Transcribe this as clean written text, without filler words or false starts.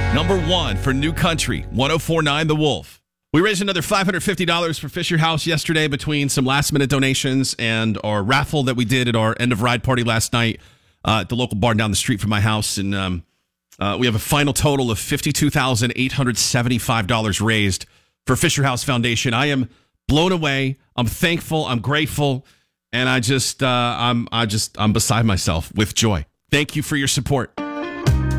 Number 1 for New Country, 104.9 The Wolf. We raised another $550 for Fisher House yesterday between some last-minute donations and our raffle that we did at our end-of-ride party last night at the local bar down the street from my house. And we have a final total of $52,875 raised for Fisher House Foundation. I am blown away. I'm thankful. I'm grateful. And I'm beside myself with joy. Thank you for your support.